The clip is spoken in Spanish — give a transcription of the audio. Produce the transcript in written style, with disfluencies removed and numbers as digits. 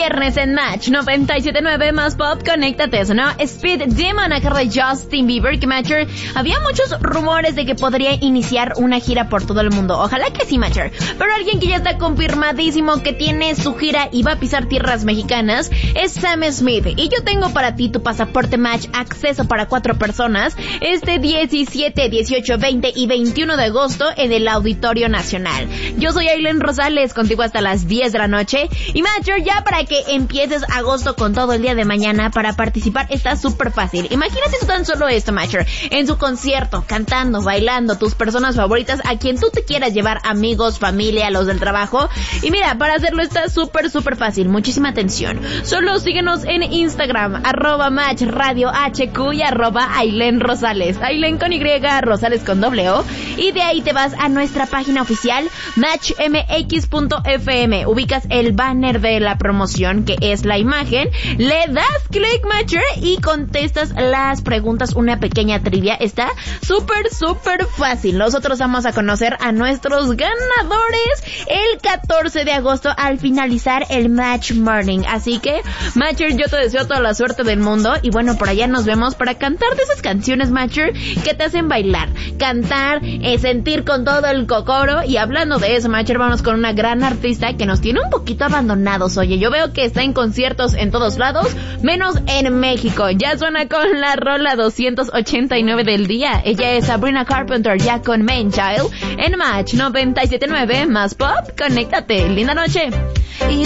viernes en Match 97.9 más pop, conéctate, ¿no? Speed Demon a cargo de Justin Bieber, que Matcher, había muchos rumores de que podría iniciar una gira por todo el mundo. Ojalá que sí, Matcher. Pero alguien que ya está confirmadísimo que tiene su gira y va a pisar tierras mexicanas es Sam Smith. Y yo tengo para ti tu pasaporte Match, acceso para 4 personas, este 17, 18, 20 y 21 de agosto en el Auditorio Nacional. Yo soy Aileen Rosales, contigo hasta las 10 de la noche. Y Matcher, ya para que empieces agosto con todo el día de mañana, para participar está súper fácil. Imagínate tú tan solo esto, Matcher, en su concierto, cantando, bailando, tus personas favoritas, a quien tú te quieras llevar, amigos, familia, los del trabajo. Y mira, para hacerlo está súper fácil. Muchísima atención. Solo síguenos en Instagram, @MatchRadioHQ y @Aileen Rosales. Aileen con Y, Rosales con O. Y de ahí te vas a nuestra página oficial, matchmx.fm. Ubicas el banner de la promoción, que es la imagen. Le das click, Matcher, y contestas las preguntas, una pequeña trivia. Está súper fácil. Nosotros vamos a conocer a nuestros ganadores el 14 de agosto al finalizar el Match Morning. Así que, Matcher, yo te deseo toda la suerte del mundo. Y bueno, por allá nos vemos para cantar de esas canciones, Matcher, que te hacen bailar, cantar, sentir con todo el cocoro. Y hablando de eso, Matcher, vamos con una gran artista que nos tiene un poquito abandonados. Oye, yo veo que está en conciertos en todos lados, menos en México. Ya suena con la rola 289 del día. Ella es Sabrina Carpenter, ya con Main Child en Match 97.9 más pop. Conéctate. Linda noche. Y